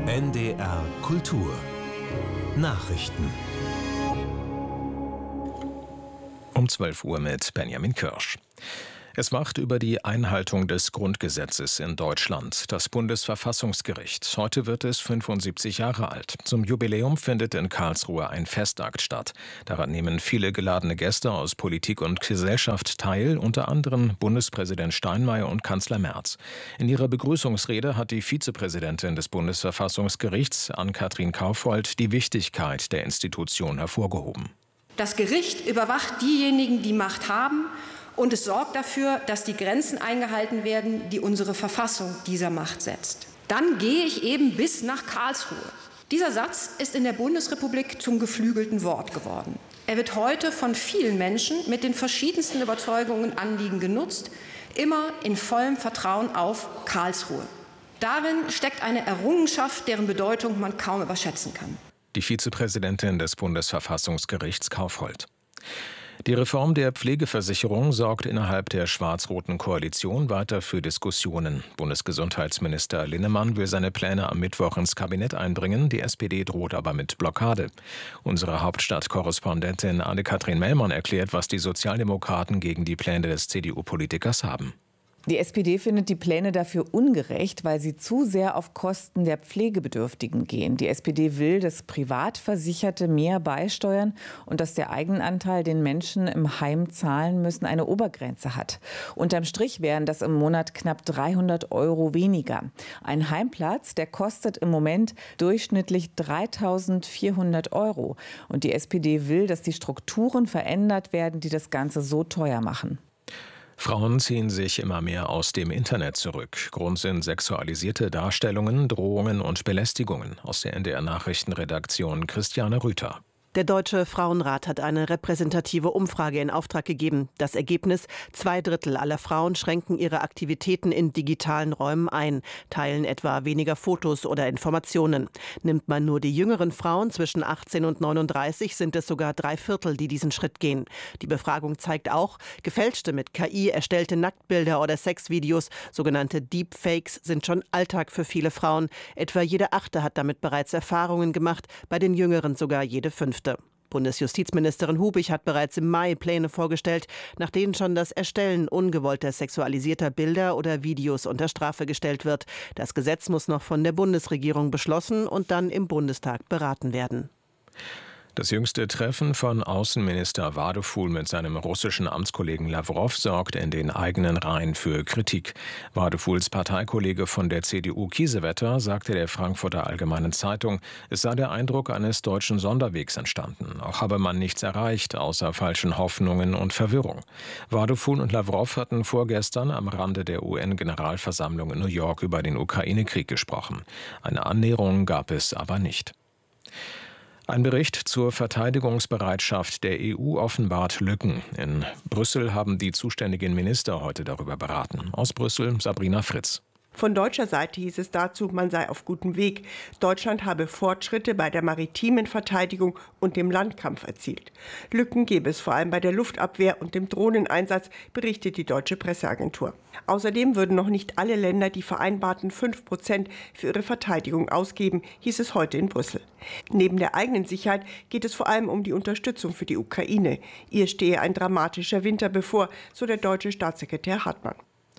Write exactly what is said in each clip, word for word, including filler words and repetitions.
N D R Kultur Nachrichten Um zwölf Uhr mit Benjamin Kirsch. Es wacht über die Einhaltung des Grundgesetzes in Deutschland das Bundesverfassungsgericht. Heute wird es fünfundsiebzig Jahre alt. Zum Jubiläum findet in Karlsruhe ein Festakt statt. Daran nehmen viele geladene Gäste aus Politik und Gesellschaft teil, unter anderem Bundespräsident Steinmeier und Kanzler Merz. In ihrer Begrüßungsrede hat die Vizepräsidentin des Bundesverfassungsgerichts, Ann-Kathrin Kaufhold, die Wichtigkeit der Institution hervorgehoben. Das Gericht überwacht diejenigen, die Macht haben, und es sorgt dafür, dass die Grenzen eingehalten werden, die unsere Verfassung dieser Macht setzt. Dann gehe ich eben bis nach Karlsruhe. Dieser Satz ist in der Bundesrepublik zum geflügelten Wort geworden. Er wird heute von vielen Menschen mit den verschiedensten Überzeugungen und Anliegen genutzt, immer in vollem Vertrauen auf Karlsruhe. Darin steckt eine Errungenschaft, deren Bedeutung man kaum überschätzen kann. Die Vizepräsidentin des Bundesverfassungsgerichts Kaufhold. Die Reform der Pflegeversicherung sorgt innerhalb der schwarz-roten Koalition weiter für Diskussionen. Bundesgesundheitsminister Linnemann will seine Pläne am Mittwoch ins Kabinett einbringen. Die S P D droht aber mit Blockade. Unsere Hauptstadtkorrespondentin Anne-Kathrin Mellmann erklärt, was die Sozialdemokraten gegen die Pläne des C D U-Politikers haben. Die S P D findet die Pläne dafür ungerecht, weil sie zu sehr auf Kosten der Pflegebedürftigen gehen. Die S P D will, dass Privatversicherte mehr beisteuern und dass der Eigenanteil, den Menschen im Heim zahlen müssen, eine Obergrenze hat. Unterm Strich wären das im Monat knapp dreihundert Euro weniger. Ein Heimplatz, der kostet im Moment durchschnittlich dreitausendvierhundert Euro. Und die S P D will, dass die Strukturen verändert werden, die das Ganze so teuer machen. Frauen ziehen sich immer mehr aus dem Internet zurück. Grund sind sexualisierte Darstellungen, Drohungen und Belästigungen. Aus der N D R-Nachrichtenredaktion Christiane Rüther. Der Deutsche Frauenrat hat eine repräsentative Umfrage in Auftrag gegeben. Das Ergebnis: Zwei Drittel aller Frauen schränken ihre Aktivitäten in digitalen Räumen ein, teilen etwa weniger Fotos oder Informationen. Nimmt man nur die jüngeren Frauen zwischen achtzehn und neununddreißig, sind es sogar drei Viertel, die diesen Schritt gehen. Die Befragung zeigt auch, gefälschte, mit K I erstellte Nacktbilder oder Sexvideos, sogenannte Deepfakes, sind schon Alltag für viele Frauen. Etwa jede Achte hat damit bereits Erfahrungen gemacht, bei den Jüngeren sogar jede Fünfte. Bundesjustizministerin Hubig hat bereits im Mai Pläne vorgestellt, nach denen schon das Erstellen ungewollter sexualisierter Bilder oder Videos unter Strafe gestellt wird. Das Gesetz muss noch von der Bundesregierung beschlossen und dann im Bundestag beraten werden. Das jüngste Treffen von Außenminister Wadefuhl mit seinem russischen Amtskollegen Lawrow sorgt in den eigenen Reihen für Kritik. Wadefuhls Parteikollege von der C D U Kiesewetter sagte der Frankfurter Allgemeinen Zeitung, es sei der Eindruck eines deutschen Sonderwegs entstanden. Auch habe man nichts erreicht, außer falschen Hoffnungen und Verwirrung. Wadefuhl und Lawrow hatten vorgestern am Rande der U N-Generalversammlung in New York über den Ukraine-Krieg gesprochen. Eine Annäherung gab es aber nicht. Ein Bericht zur Verteidigungsbereitschaft der E U offenbart Lücken. In Brüssel haben die zuständigen Minister heute darüber beraten. Aus Brüssel Sabrina Fritz. Von deutscher Seite hieß es dazu, man sei auf gutem Weg. Deutschland habe Fortschritte bei der maritimen Verteidigung und dem Landkampf erzielt. Lücken gebe es vor allem bei der Luftabwehr und dem Drohneneinsatz, berichtet die deutsche Presseagentur. Außerdem würden noch nicht alle Länder die vereinbarten fünf Prozent für ihre Verteidigung ausgeben, hieß es heute in Brüssel. Neben der eigenen Sicherheit geht es vor allem um die Unterstützung für die Ukraine. Ihr stehe ein dramatischer Winter bevor, so der deutsche Staatssekretär Hartmann.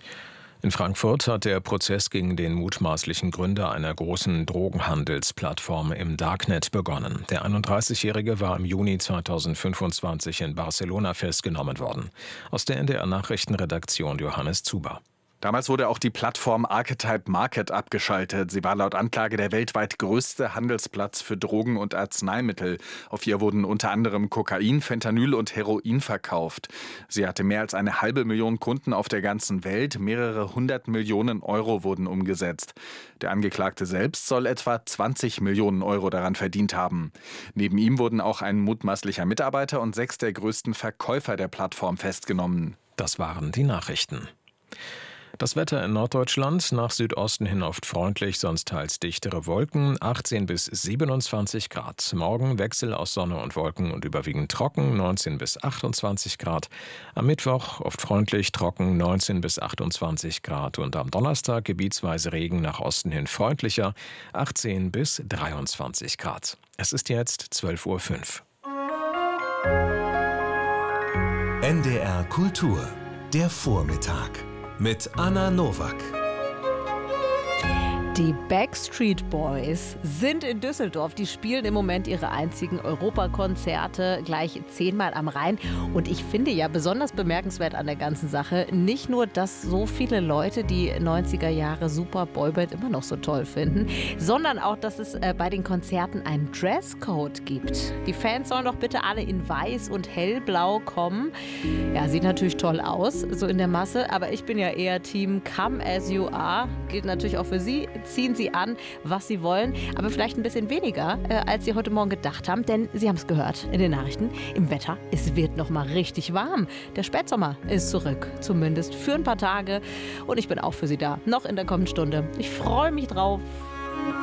In Frankfurt hat der Prozess gegen den mutmaßlichen Gründer einer großen Drogenhandelsplattform im Darknet begonnen. Der einunddreißigjährige war im Juni zweitausendfünfundzwanzig in Barcelona festgenommen worden. Aus der N D R-Nachrichtenredaktion Johannes Zuber. Damals wurde auch die Plattform Archetype Market abgeschaltet. Sie war laut Anklage der weltweit größte Handelsplatz für Drogen und Arzneimittel. Auf ihr wurden unter anderem Kokain, Fentanyl und Heroin verkauft. Sie hatte mehr als eine halbe Million Kunden auf der ganzen Welt. Mehrere hundert Millionen Euro wurden umgesetzt. Der Angeklagte selbst soll etwa zwanzig Millionen Euro daran verdient haben. Neben ihm wurden auch ein mutmaßlicher Mitarbeiter und sechs der größten Verkäufer der Plattform festgenommen. Das waren die Nachrichten. Das Wetter in Norddeutschland nach Südosten hin oft freundlich, sonst teils dichtere Wolken, achtzehn bis siebenundzwanzig Grad. Morgen Wechsel aus Sonne und Wolken und überwiegend trocken, neunzehn bis achtundzwanzig Grad. Am Mittwoch oft freundlich, trocken, neunzehn bis achtundzwanzig Grad. Und am Donnerstag gebietsweise Regen, nach Osten hin freundlicher, achtzehn bis dreiundzwanzig Grad. Es ist jetzt zwölf Uhr fünf. N D R Kultur, der Vormittag mit Anna Nowak. Die Backstreet Boys sind in Düsseldorf. Die spielen im Moment ihre einzigen Europakonzerte gleich zehnmal am Rhein. Und ich finde ja besonders bemerkenswert an der ganzen Sache nicht nur, dass so viele Leute die neunziger Jahre Super Boyband immer noch so toll finden, sondern auch, dass es äh, bei den Konzerten einen Dresscode gibt. Die Fans sollen doch bitte alle in weiß und hellblau kommen. Ja, sieht natürlich toll aus, so in der Masse. Aber ich bin ja eher Team Come As You Are. Gilt natürlich auch für Sie. Ziehen Sie an, was Sie wollen, aber vielleicht ein bisschen weniger, äh, als Sie heute Morgen gedacht haben, denn Sie haben es gehört in den Nachrichten, im Wetter, es wird noch mal richtig warm. Der Spätsommer ist zurück, zumindest für ein paar Tage und ich bin auch für Sie da, noch in der kommenden Stunde. Ich freue mich drauf.